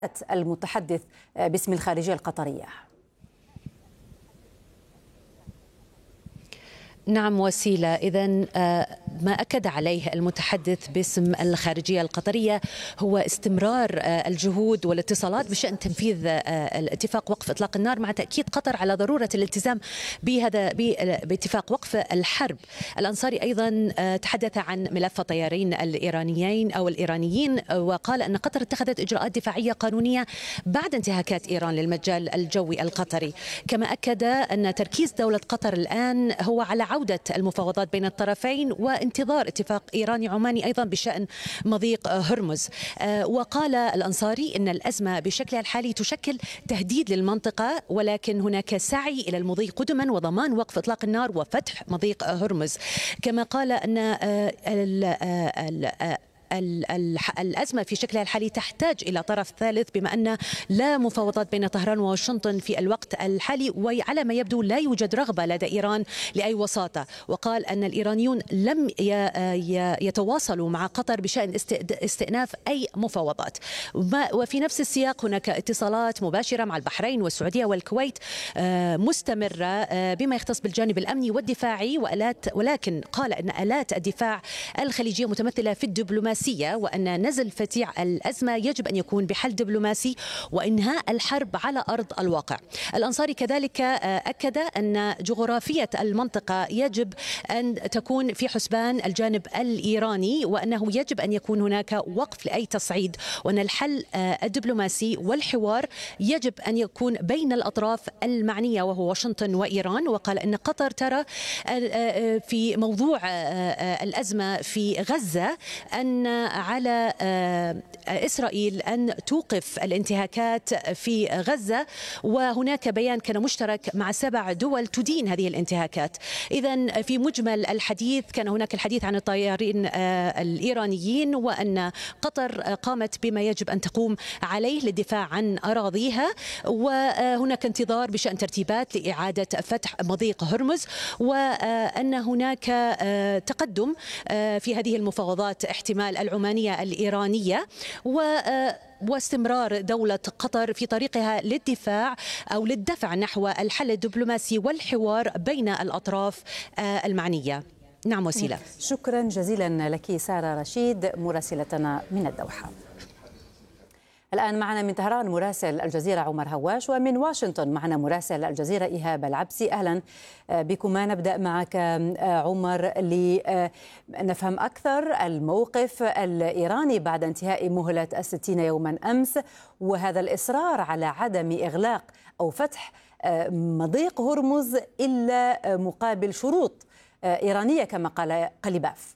المتحدث باسم الخارجية القطرية. نعم وسيلة. إذن ما أكد عليه المتحدث باسم الخارجية القطرية هو استمرار الجهود والاتصالات بشأن تنفيذ الاتفاق وقف إطلاق النار، مع تأكيد قطر على ضرورة الالتزام باتفاق وقف الحرب. الأنصاري أيضا تحدث عن ملف الطيارين الإيرانيين وقال أن قطر اتخذت إجراءات دفاعية قانونية بعد انتهاكات إيران للمجال الجوي القطري. كما أكد أن تركيز دولة قطر الآن هو على عودة المفاوضات بين الطرفين وانتظار اتفاق إيراني عماني أيضا بشأن مضيق هرمز. وقال الأنصاري أن الأزمة بشكلها الحالي تشكل تهديد للمنطقة، ولكن هناك سعي إلى المضي قدما وضمان وقف إطلاق النار وفتح مضيق هرمز. كما قال أن الأزمة في شكلها الحالي تحتاج إلى طرف ثالث، بما أن لا مفاوضات بين طهران وواشنطن في الوقت الحالي، وعلى ما يبدو لا يوجد رغبة لدى إيران لأي وساطة. وقال أن الإيرانيون لم يتواصلوا مع قطر بشأن استئناف أي مفاوضات. وفي نفس السياق هناك اتصالات مباشرة مع البحرين والسعودية والكويت مستمرة بما يختص بالجانب الأمني والدفاعي ولكن قال أن آلات الدفاع الخليجية متمثلة في الدبلوماسية، وأن نزل فتيع الأزمة يجب أن يكون بحل دبلوماسي وإنهاء الحرب على أرض الواقع. الأنصاري كذلك أكد أن جغرافية المنطقة يجب أن تكون في حسبان الجانب الإيراني، وأنه يجب أن يكون هناك وقف لأي تصعيد، وأن الحل الدبلوماسي والحوار يجب أن يكون بين الأطراف المعنية وهو واشنطن وإيران. وقال أن قطر ترى في موضوع الأزمة في غزة أن على إسرائيل أن توقف الانتهاكات في غزة، وهناك بيان كان مشترك مع 7 دول تدين هذه الانتهاكات. إذن في مجمل الحديث كان هناك الحديث عن الطيارين الإيرانيين، وأن قطر قامت بما يجب أن تقوم عليه للدفاع عن أراضيها، وهناك انتظار بشأن ترتيبات لإعادة فتح مضيق هرمز، وأن هناك تقدم في هذه المفاوضات احتمال العمانية الإيرانية، واستمرار دولة قطر في طريقها للدفاع أو للدفع نحو الحل الدبلوماسي والحوار بين الأطراف المعنية. نعم وسيلة. شكرا جزيلا لك سارة رشيد مراسلتنا من الدوحة. الآن معنا من طهران مراسل الجزيرة عمر هواش، ومن واشنطن معنا مراسل الجزيرة إيهاب العبسي. أهلا بكما. نبدأ معك عمر لنفهم أكثر الموقف الإيراني بعد انتهاء مهلة 60 يوما أمس، وهذا الإصرار على عدم إغلاق أو فتح مضيق هرمز إلا مقابل شروط إيرانية كما قال قليباف.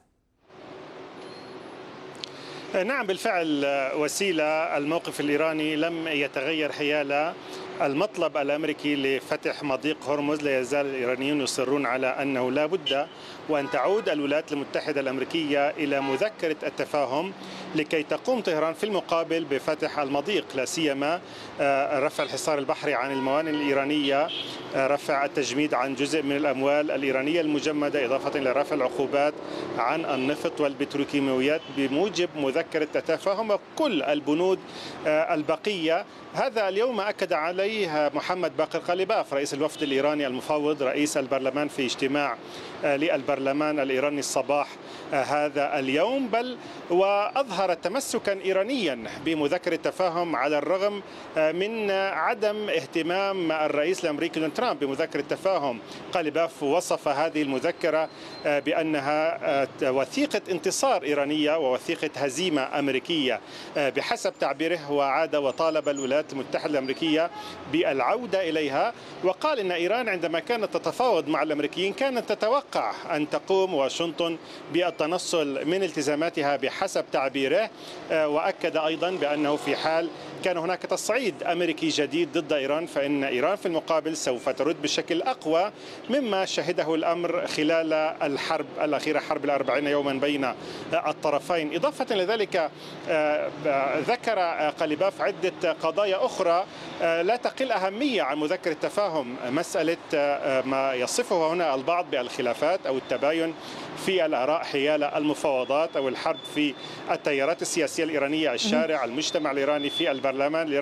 نعم بالفعل وسيلة، الموقف الإيراني لم يتغير حيال المطلب الأمريكي لفتح مضيق هرمز. لا يزال الإيرانيون يصرون على أنه لا بد وأن تعود الولايات المتحدة الأمريكية إلى مذكرة التفاهم لكي تقوم طهران في المقابل بفتح المضيق، لا سيما رفع الحصار البحري عن الموانئ الإيرانية، رفع التجميد عن جزء من الأموال الإيرانية المجمدة، إضافة إلى رفع العقوبات عن النفط والبتروكيماويات بموجب مذكرة التفاهم وكل البنود البقية. هذا اليوم أكد عليه محمد باقر قليباف رئيس الوفد الإيراني المفوض رئيس البرلمان في اجتماع للبرلمان الإيراني الصباح هذا اليوم، بل وأظهر تمسكا إيرانيا بمذكرة التفاهم على الرغم من عدم اهتمام الرئيس الأمريكي دونالد ترامب بمذكرة التفاهم. قليباف وصف هذه المذكرة بأنها وثيقة انتصار إيرانية ووثيقة هزيمة أمريكية بحسب تعبيره، وعاد وطالب الولايات المتحدة الأمريكية بالعودة إليها. وقال إن إيران عندما كانت تتفاوض مع الأمريكيين كانت تتوقع أن تقوم واشنطن بالتنصل من التزاماتها بحسب تعبيره. وأكد أيضا بأنه في حال كان هناك تصعيد أمريكي جديد ضد إيران فإن إيران في المقابل سوف ترد بشكل أقوى مما شهده الأمر خلال الحرب الأخيرة، حرب 40 يوما بين الطرفين. إضافة لذلك ذكر قليباف عدة قضايا أخرى لا تقل أهمية عن مذكرة التفاهم، مسألة ما يصفه هنا البعض بالخلافات أو التباين في الآراء حيال المفاوضات أو الحرب في التيارات السياسية الإيرانية، الشارع، المجتمع الإيراني في البرلمان.